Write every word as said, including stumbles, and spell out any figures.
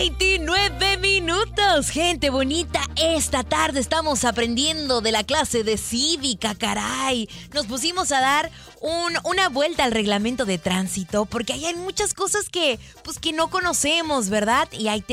veintinueve minutos. Gente bonita, esta tarde estamos aprendiendo de la clase de cívica, caray. Nos pusimos a dar un, una vuelta al reglamento de tránsito porque ahí hay muchas cosas que, pues, que no conocemos, ¿verdad? Y hay